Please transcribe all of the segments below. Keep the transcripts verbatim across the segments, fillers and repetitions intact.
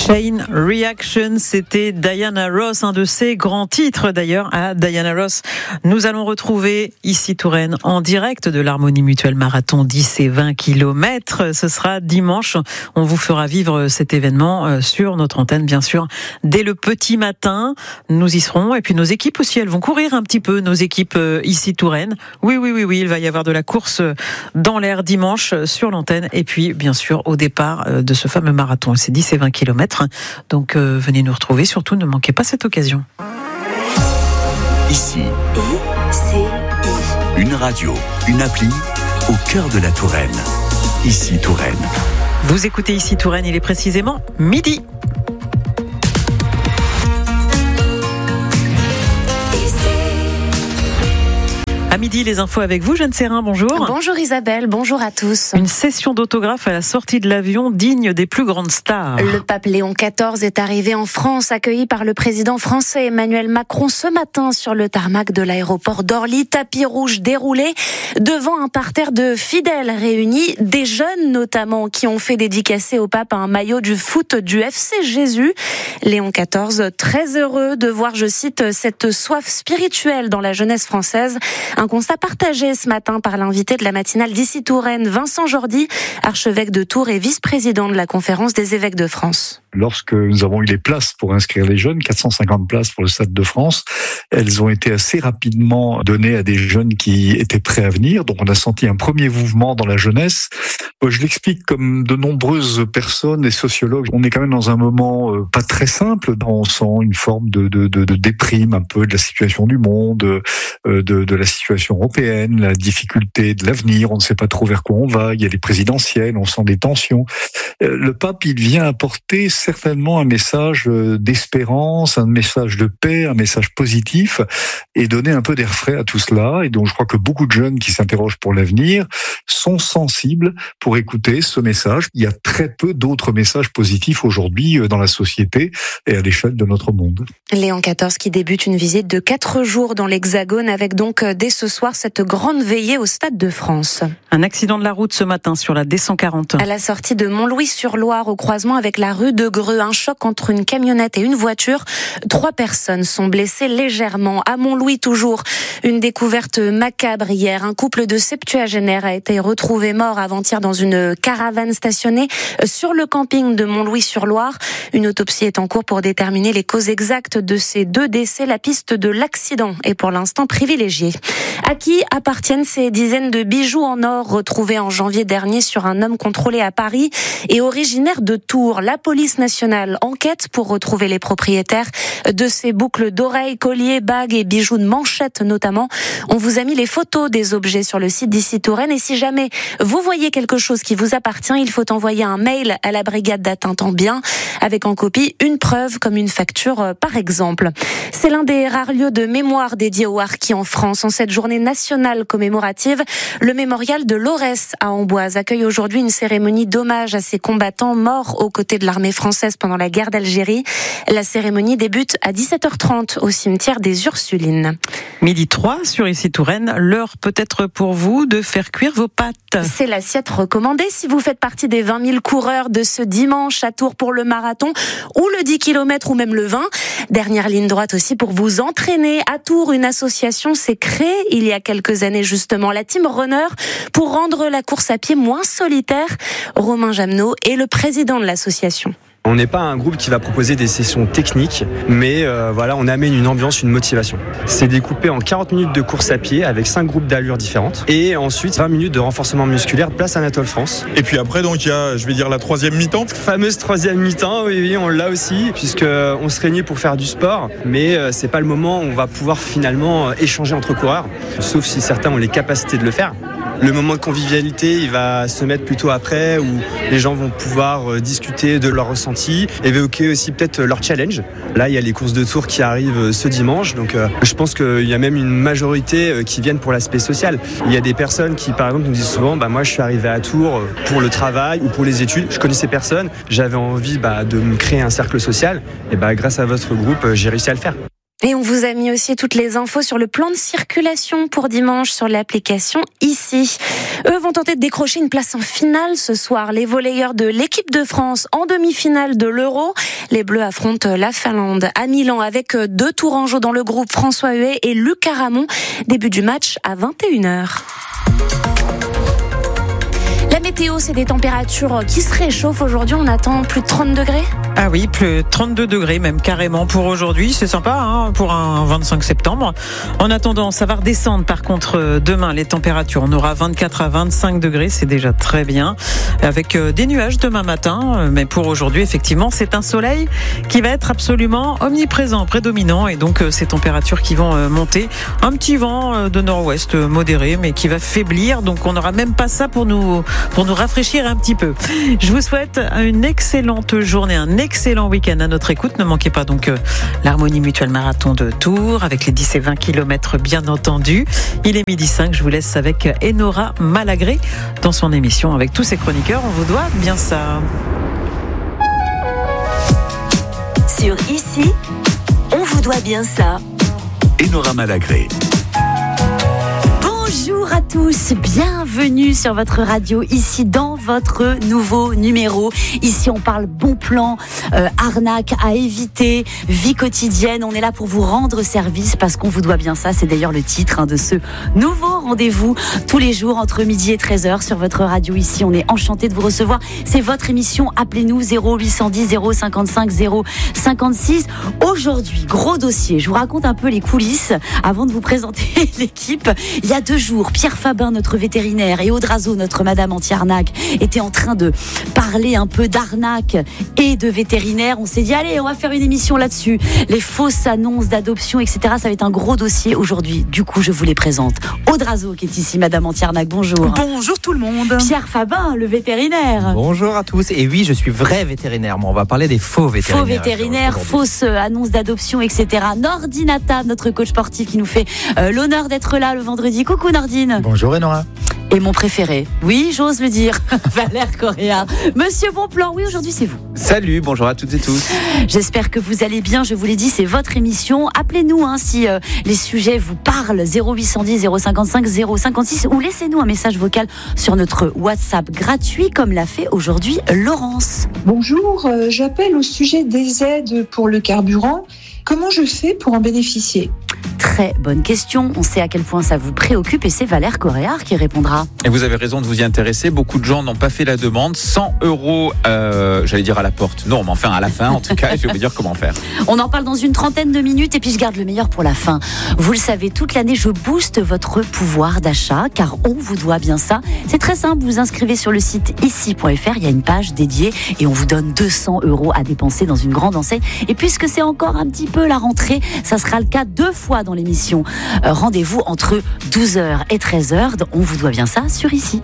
Chain Reaction, c'était Diana Ross, un de ses grands titres d'ailleurs. À Diana Ross, nous allons retrouver ici Touraine en direct de l'Harmonie Mutuelle Marathon dix et vingt kilomètres. Ce sera dimanche. On vous fera vivre cet événement sur notre antenne, bien sûr, dès le petit matin. Nous y serons. Et puis nos équipes aussi, elles vont courir un petit peu, nos équipes ici Touraine. Oui, oui, oui, oui, il va y avoir de la course dans l'air dimanche sur l'antenne. Et puis, bien sûr, au départ de ce fameux marathon, c'est dix et vingt kilomètres. Donc euh, venez nous retrouver, surtout ne manquez pas cette occasion. Ici, I C I. Une radio, une appli au cœur de la Touraine. Ici Touraine. Vous écoutez Ici Touraine, il est précisément midi. À midi, les infos avec vous, Jeanne Serrin, bonjour. Bonjour Isabelle, bonjour à tous. Une session d'autographes à la sortie de l'avion digne des plus grandes stars. Le pape Léon quatorze est arrivé en France, accueilli par le président français Emmanuel Macron ce matin sur le tarmac de l'aéroport d'Orly, tapis rouge déroulé, devant un parterre de fidèles réunis, des jeunes notamment qui ont fait dédicacer au pape un maillot du foot du F C Jésus. Léon quatorze, très heureux de voir, je cite, cette soif spirituelle dans la jeunesse française. Un constat partagé ce matin par l'invité de la matinale d'Ici Touraine, Vincent Jordi, archevêque de Tours et vice-président de la Conférence des évêques de France. Lorsque nous avons eu les places pour inscrire les jeunes, quatre cent cinquante places pour le Stade de France, elles ont été assez rapidement données à des jeunes qui étaient prêts à venir. Donc on a senti un premier mouvement dans la jeunesse. Je l'explique comme de nombreuses personnes et sociologues. On est quand même dans un moment pas très simple. On sent une forme de, de, de, de déprime un peu de la situation du monde, de, de la situation européenne, la difficulté de l'avenir. On ne sait pas trop vers quoi on va. Il y a les présidentielles, on sent des tensions. Le pape, il vient apporter certainement un message d'espérance, un message de paix, un message positif et donner un peu d'air frais à tout cela. Et donc je crois que beaucoup de jeunes qui s'interrogent pour l'avenir sont sensibles pour écouter ce message. Il y a très peu d'autres messages positifs aujourd'hui dans la société et à l'échelle de notre monde. Léon quatorze qui débute une visite de quatre jours dans l'Hexagone avec donc dès ce soir cette grande veillée au Stade de France. Un accident de la route ce matin sur la D cent quarante. À la sortie de Montlouis-sur-Loire au croisement avec la rue de Greux, un choc entre une camionnette et une voiture. Trois personnes sont blessées légèrement. À Montlouis toujours, une découverte macabre hier. Un couple de septuagénaires a été retrouvé mort avant-hier dans une caravane stationnée sur le camping de Montlouis-sur-Loire. Une autopsie est en cours pour déterminer les causes exactes de ces deux décès. La piste de l'accident est pour l'instant privilégiée. À qui appartiennent ces dizaines de bijoux en or retrouvés en janvier dernier sur un homme contrôlé à Paris et originaire de Tours? La police nationale enquête pour retrouver les propriétaires de ces boucles d'oreilles, colliers, bagues et bijoux de manchette notamment. On vous a mis les photos des objets sur le site d'Ici Touraine et si jamais vous voyez quelque chose qui vous appartient, il faut envoyer un mail à la brigade d'atteinte en biens avec en copie une preuve comme une facture par exemple. C'est l'un des rares lieux de mémoire dédiés aux harkis en France. En cette journée nationale commémorative, le mémorial de Lorès à Amboise accueille aujourd'hui une cérémonie d'hommage à ces combattants morts aux côtés de l'armée française pendant la guerre d'Algérie. La cérémonie débute à dix-sept heures trente au cimetière des Ursulines. Midi trois sur Ici Touraine, l'heure peut-être pour vous de faire cuire vos pâtes. C'est l'assiette recommandée si vous faites partie des vingt mille coureurs de ce dimanche à Tours pour le marathon ou le dix kilomètres ou même le vingt. Dernière ligne droite aussi pour vous entraîner. À Tours, une association s'est créée il y a quelques années justement, la Team Runner, pour rendre la course à pied moins solitaire. Romain Jamneau est le président de l'association. On n'est pas un groupe qui va proposer des sessions techniques, mais euh, voilà, on amène une ambiance, une motivation. C'est découpé en quarante minutes de course à pied avec cinq groupes d'allures différentes et ensuite vingt minutes de renforcement musculaire place Anatole France. Et puis après, donc il y a, je vais dire, la troisième mi-temps. Fameuse troisième mi-temps, oui, oui, on l'a aussi, puisque on se réunit pour faire du sport, mais euh, c'est pas le moment où on va pouvoir finalement euh, échanger entre coureurs, sauf si certains ont les capacités de le faire. Le moment de convivialité, il va se mettre plutôt après, où les gens vont pouvoir discuter de leurs ressentis, évoquer aussi peut-être leur challenge. Là, il y a les courses de Tours qui arrivent ce dimanche, donc euh, je pense qu'il y a même une majorité qui viennent pour l'aspect social. Il y a des personnes qui, par exemple, nous disent souvent bah, « moi, je suis arrivé à Tours pour le travail ou pour les études, je connaissais personne, j'avais envie bah, de me créer un cercle social, et bah, grâce à votre groupe, j'ai réussi à le faire ». Et on vous a mis aussi toutes les infos sur le plan de circulation pour dimanche sur l'application Ici. Eux vont tenter de décrocher une place en finale ce soir. Les volleyeurs de l'équipe de France en demi-finale de l'Euro. Les Bleus affrontent la Finlande à Milan avec deux Tourangeaux dans le groupe, François Huet et Lucas Ramon. Début du match à vingt et une heures. La météo, c'est des températures qui se réchauffent. Aujourd'hui, on attend plus de trente degrés. Ah oui, plus de trente-deux degrés même carrément pour aujourd'hui. C'est sympa hein, pour un vingt-cinq septembre. En attendant, ça va redescendre par contre demain les températures. On aura vingt-quatre à vingt-cinq degrés, c'est déjà très bien. Avec des nuages demain matin. Mais pour aujourd'hui, effectivement, c'est un soleil qui va être absolument omniprésent, prédominant. Et donc, ces températures qui vont monter. Un petit vent de nord-ouest modéré, mais qui va faiblir. Donc, on n'aura même pas ça pour nous... pour nous rafraîchir un petit peu. Je vous souhaite une excellente journée, un excellent week-end à notre écoute. Ne manquez pas donc euh, l'Harmonie Mutuelle Marathon de Tours avec les dix et vingt kilomètres bien entendu. Il est midi cinq, je vous laisse avec Enora Malagré dans son émission avec tous ses chroniqueurs. On vous doit bien ça. Sur Ici, on vous doit bien ça. Enora Malagré. Bonjour à tous, bienvenue sur votre radio, ici dans votre nouveau numéro. Ici on parle bon plan, euh, arnaque à éviter, vie quotidienne. On est là pour vous rendre service parce qu'on vous doit bien ça. C'est d'ailleurs le titre hein, de ce nouveau rendez-vous tous les jours entre midi et treize heures sur votre radio. Ici on est enchanté de vous recevoir. C'est votre émission, appelez-nous zéro huit cent dix zéro cinquante-cinq zéro cinquante-six. Aujourd'hui, gros dossier, je vous raconte un peu les coulisses avant de vous présenter l'équipe. Il y a deux jours, Pierre Fabin, notre vétérinaire, et Aude Razo, notre madame anti-arnaque, étaient en train de parler un peu d'arnaque et de vétérinaire. On s'est dit, allez, on va faire une émission là-dessus. Les fausses annonces d'adoption, et cetera. Ça va être un gros dossier aujourd'hui. Du coup, je vous les présente. Aude Razo, qui est ici, madame anti-arnaque, bonjour. Bonjour tout le monde. Pierre Fabin, le vétérinaire. Bonjour à tous. Et oui, je suis vrai vétérinaire. Moi, on va parler des faux vétérinaires. Faux vétérinaires, fausses annonces d'adoption, et cetera. Nordinata, notre coach sportif, qui nous fait euh, l'honneur d'être là le vendredi. Coucou Nordine. Bonjour Enora. Et mon préféré, oui, j'ose le dire, Valère Correa. Monsieur Bonplan, oui, aujourd'hui c'est vous. Salut, bonjour à toutes et tous. J'espère que vous allez bien, je vous l'ai dit, c'est votre émission. Appelez-nous hein, si euh, les sujets vous parlent, zéro huit cent dix zéro cinquante-cinq zéro cinquante-six, ou laissez-nous un message vocal sur notre WhatsApp gratuit, comme l'a fait aujourd'hui Laurence. Bonjour, euh, j'appelle au sujet des aides pour le carburant. Comment je fais pour en bénéficier ? Très bonne question. On sait à quel point ça vous préoccupe et c'est Valère Correa qui répondra. Et vous avez raison de vous y intéresser. Beaucoup de gens n'ont pas fait la demande. cent euros, euh, j'allais dire à la porte. Non, mais enfin à la fin, en tout cas, je vais vous dire comment faire. On en parle dans une trentaine de minutes et puis je garde le meilleur pour la fin. Vous le savez, toute l'année, je booste votre pouvoir d'achat car on vous doit bien ça. C'est très simple. Vous inscrivez sur le site ici point f r. Il y a une page dédiée et on vous donne deux cents euros à dépenser dans une grande enseigne. Et puisque c'est encore un petit peu la rentrée, ça sera le cas deux fois dans l'émission. Euh, rendez-vous entre douze heures et treize heures. On vous doit bien ça sur Ici.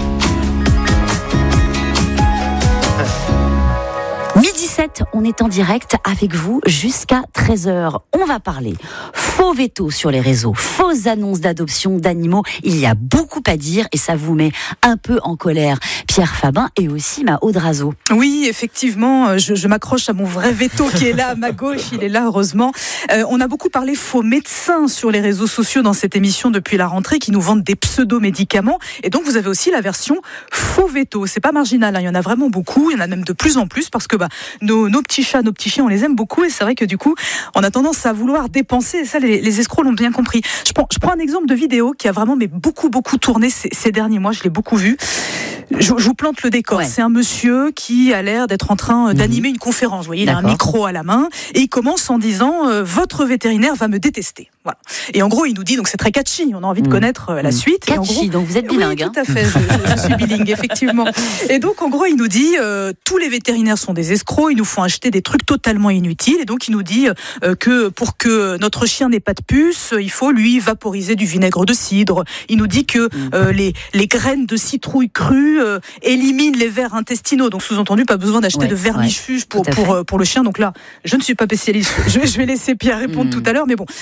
Midi sept, on est en direct avec vous jusqu'à treize heures. On va parler faux veto sur les réseaux, fausses annonces d'adoption d'animaux. Il y a beaucoup à dire et ça vous met un peu en colère. Pierre Fabin et aussi ma Aude Razo. Oui, effectivement, je, je m'accroche à mon vrai veto qui est là à ma gauche. Il est là, heureusement. Euh, on a beaucoup parlé faux médecins sur les réseaux sociaux dans cette émission depuis la rentrée qui nous vendent des pseudo-médicaments. Et donc, vous avez aussi la version faux veto. C'est pas marginal, hein. Il y en a vraiment beaucoup. Il y en a même de plus en plus parce que bah, nos, nos petits chats, nos petits chiens, on les aime beaucoup. Et c'est vrai que du coup, on a tendance à vouloir dépenser. Et ça, les, les escrocs l'ont bien compris. Je prends, je prends un exemple de vidéo qui a vraiment mais beaucoup, beaucoup tourné ces, ces derniers mois. Je l'ai beaucoup vu. Je, je vous plante le décor. Ouais. C'est un monsieur qui a l'air d'être en train d'animer mmh. une conférence. Vous voyez, il D'accord. a un micro à la main et il commence en disant euh, « Votre vétérinaire va me détester ». Voilà. Et en gros, il nous dit, donc c'est très catchy, on a envie de mmh. connaître euh, la mmh. suite. Catchy, et en gros, donc vous êtes bilingue. Oui, tout à fait, je, je, je suis bilingue, effectivement. Et donc, en gros, il nous dit euh, tous les vétérinaires sont des escrocs, ils nous font acheter des trucs totalement inutiles. Et donc, il nous dit euh, que pour que notre chien n'ait pas de puce, il faut lui vaporiser du vinaigre de cidre. Il nous dit que euh, les, les graines de citrouille crues euh, éliminent les vers intestinaux. Donc, sous-entendu, pas besoin d'acheter ouais, de vermifuge ouais, pour, pour, pour, pour le chien. Donc là, je ne suis pas spécialiste. Je, je vais laisser Pierre répondre mmh. tout à l'heure. Mais bon, toujours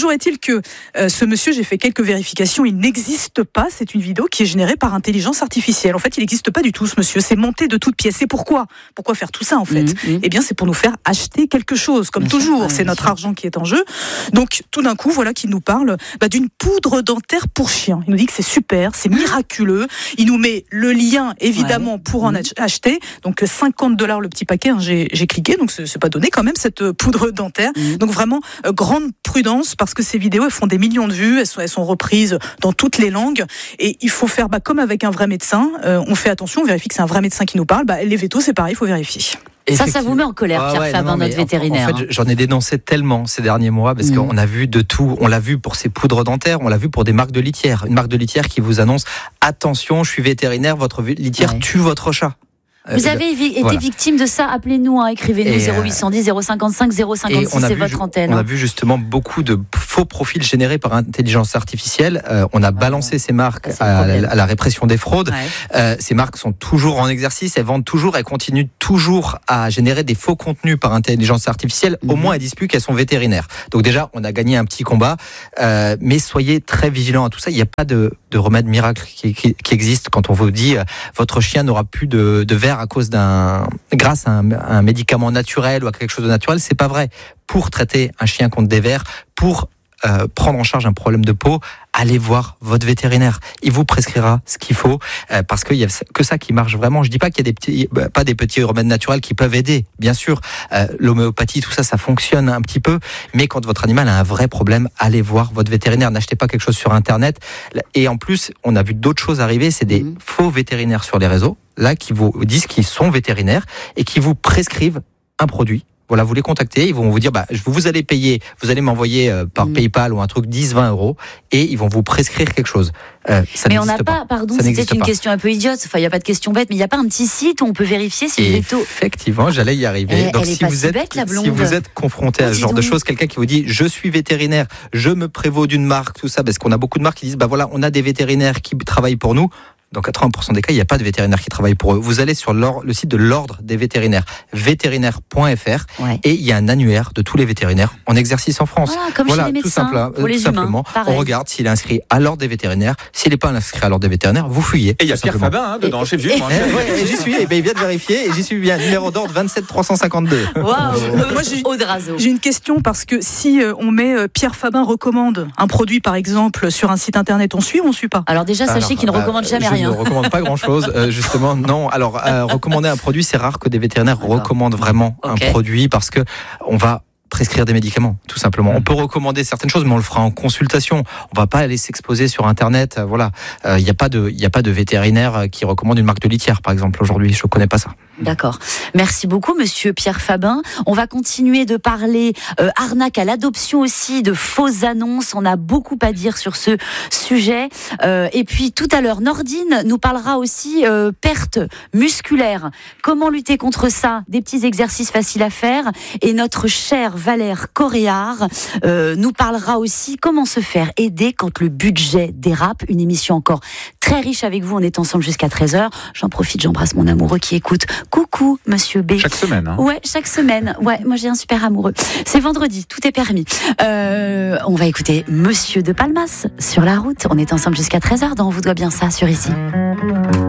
Toujours est-il que euh, ce monsieur, j'ai fait quelques vérifications, il n'existe pas. C'est une vidéo qui est générée par intelligence artificielle. En fait, il n'existe pas du tout, ce monsieur. C'est monté de toutes pièces. Et pourquoi Pourquoi faire tout ça, en fait? mmh, mmh. Eh bien, c'est pour nous faire acheter quelque chose. Comme bien toujours, sûr, ouais, c'est notre sûr. argent qui est en jeu. Donc, tout d'un coup, voilà qu'il nous parle bah, d'une poudre dentaire pour chien. Il nous dit que c'est super, c'est miraculeux. Il nous met le lien, évidemment, ouais. pour en mmh. acheter. Donc, cinquante dollars le petit paquet. Hein, j'ai, j'ai cliqué, donc c'est, c'est pas donné quand même, cette poudre dentaire. Mmh. Donc, vraiment, euh, grande prudence, parce que ces vidéos, elles font des millions de vues. Elles sont, elles sont reprises dans toutes les langues. Et il faut faire bah, comme avec un vrai médecin. Euh, on fait attention, on vérifie que c'est un vrai médecin qui nous parle. Bah, les vétos, c'est pareil, il faut vérifier. Ça, ça vous met en colère, Pierre ah ouais, Fabin, non, non, notre vétérinaire. En, en fait, j'en ai dénoncé tellement ces derniers mois parce mmh. qu'on a vu de tout. On l'a vu pour ces poudres dentaires, on l'a vu pour des marques de litière. Une marque de litière qui vous annonce « Attention, je suis vétérinaire, votre litière ouais. tue votre chat ». Vous avez euh, été voilà. victime de ça, appelez-nous, hein, écrivez-nous et zéro huit cent dix zéro cinquante-cinq zéro cinquante-six, c'est votre antenne. On a vu justement beaucoup de faux profils générés par intelligence artificielle. Euh, on a balancé ces marques à la, à la répression des fraudes. Ouais. Euh, ces marques sont toujours en exercice, elles vendent toujours, elles continuent toujours à générer des faux contenus par intelligence artificielle. Mmh. Au moins, elles disent plus qu'elles sont vétérinaires. Donc déjà, on a gagné un petit combat, euh, mais soyez très vigilants à tout ça. Il n'y a pas de, de remède miracle qui, qui, qui existe quand on vous dit euh, votre chien n'aura plus de, de verre à cause d'un, grâce à un, un médicament naturel ou à quelque chose de naturel, c'est pas vrai. Pour traiter un chien contre des vers, pour euh, prendre en charge un problème de peau, allez voir votre vétérinaire. Il vous prescrira ce qu'il faut, euh, parce qu'il y a que ça qui marche vraiment. Je dis pas qu'il y a des petits, bah, pas des petits remèdes naturels qui peuvent aider. Bien sûr, euh, l'homéopathie, tout ça, ça fonctionne un petit peu. Mais quand votre animal a un vrai problème, allez voir votre vétérinaire. N'achetez pas quelque chose sur Internet. Et en plus, on a vu d'autres choses arriver. C'est des mmh. faux vétérinaires sur les réseaux, là, qui vous disent qu'ils sont vétérinaires et qui vous prescrivent un produit. Voilà, vous les contactez, ils vont vous dire, bah, vous allez payer, vous allez m'envoyer euh, par mmh. PayPal ou un truc dix, vingt euros, et ils vont vous prescrire quelque chose. Euh, ça mais on n'a pas, pas, pardon, ça c'était une pas. question un peu idiote, enfin, il n'y a pas de question bête, mais il n'y a pas un petit site où on peut vérifier si vous êtes au... Effectivement, j'allais y arriver. Elle, Donc, elle si, vous êtes, bête, la blonde. si vous êtes confronté oh, à ce genre donc. de choses, quelqu'un qui vous dit, je suis vétérinaire, je me prévaux d'une marque, tout ça, parce qu'on a beaucoup de marques qui disent, bah voilà, on a des vétérinaires qui travaillent pour nous. Dans quatre-vingts pour cent des cas, il n'y a pas de vétérinaire qui travaille pour eux. Vous allez sur le site de l'ordre des vétérinaires, vétérinaire point f r, ouais. et il y a un annuaire de tous les vétérinaires en exercice en France. Voilà, comme voilà chez les tout, médecins, simple, pour les tout humains, simplement. pareil. On regarde s'il est inscrit à l'ordre des vétérinaires. S'il n'est pas inscrit à l'ordre des vétérinaires, vous fouillez. Et il y a Pierre Fabin hein, dedans, chez Vieux. Et j'y suis, et ben, il vient de vérifier, et j'y suis bien. Numéro d'ordre vingt-sept trois cent cinquante-deux. Waouh. Moi, j'ai, j'ai une question, parce que si on met Pierre Fabin recommande un produit, par exemple, sur un site internet, on suit ou on ne suit pas? Alors déjà, sachez Alors, qu'il ne bah, recommande jamais je rien. Je ne recommande pas grand chose. Euh, justement, non. Alors, euh, recommander un produit, c'est rare que des vétérinaires D'accord. recommandent vraiment okay. un produit, parce que on va prescrire des médicaments, tout simplement. Mmh. On peut recommander certaines choses, mais on le fera en consultation. On va pas aller s'exposer sur Internet. Voilà. Il euh, n'y a pas de, il y a pas de vétérinaire qui recommande une marque de litière, par exemple, aujourd'hui. Je connais pas ça. D'accord. Merci beaucoup, monsieur Pierre Fabin. On va continuer de parler euh, arnaque à l'adoption aussi, de fausses annonces. On a beaucoup à dire sur ce sujet. Euh, et puis, tout à l'heure, Nordine nous parlera aussi euh, perte musculaire. Comment lutter contre ça? Des petits exercices faciles à faire. Et notre cher Valère Coréard euh, nous parlera aussi comment se faire aider quand le budget dérape. Une émission encore très riche avec vous. On est ensemble jusqu'à treize heures. J'en profite, j'embrasse mon amoureux qui écoute. Coucou, monsieur B. Chaque semaine, hein. Ouais, chaque semaine. Ouais, moi j'ai un super amoureux. C'est vendredi, tout est permis. Euh, on va écouter Monsieur de Palmas sur la route. On est ensemble jusqu'à treize heures dans On vous doit bien ça sur ici.